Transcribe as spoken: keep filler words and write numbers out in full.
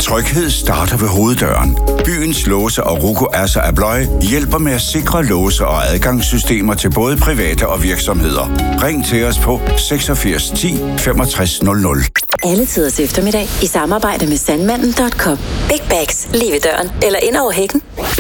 Tryghed starter ved hoveddøren. Byens låse- og Ruko Asser Abloy hjælper med at sikre låse- og adgangssystemer til både private og virksomheder. Ring til os på seksogfirs ti femogtres nul nul. Alle tiders eftermiddag i samarbejde med sandmanden punktum com. Big bags lige ved døren eller ind over hækken.